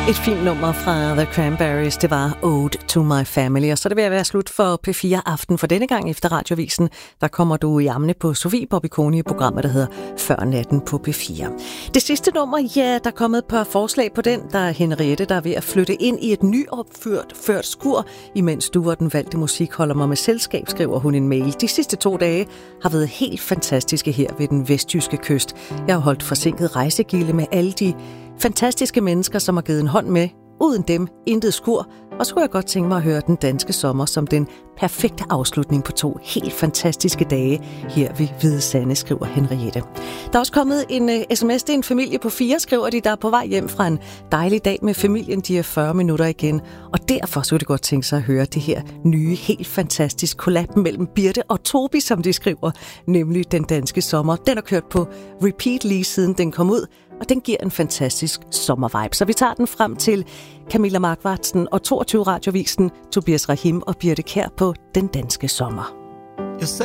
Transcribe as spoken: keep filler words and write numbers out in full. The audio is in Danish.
Et fint nummer fra The Cranberries, det var Ode to My Family. Og så er det ved at være slut for P fire Aften for denne gang efter Radiovisen. Der kommer du i armene på Sofie Bobby i programmet, der hedder Før natten på P fire. Det sidste nummer, ja, der er kommet et par forslag på den. Der er Henriette, der er ved at flytte ind i et nyopført ført skur. Imens du og den valgte musik holder mig med selskab, skriver hun en mail. De sidste to dage har været helt fantastiske her ved den vestjyske kyst. Jeg har holdt forsinket rejsegilde med alle de fantastiske mennesker, som har givet en hånd med. Uden dem, intet skur. Og så kunne jeg godt tænke mig at høre den danske sommer som den perfekte afslutning på to helt fantastiske dage her ved Hvide Sande, skriver Henriette. Der er også kommet en uh, sms til en familie på fire, skriver de, der er på vej hjem fra en dejlig dag med familien. De er fyrre minutter igen, og derfor så vil det godt tænke sig at høre det her nye, helt fantastisk collab mellem Birte og Tobi, som de skriver, nemlig Den Danske Sommer. Den har kørt på repeat lige siden den kom ud, og den giver en fantastisk sommervibe. Så vi tager den frem til Camilla Markvartsen og toogtyve Radiovisen, Tobias Rahim og Birte Kjær på Den Danske Sommer.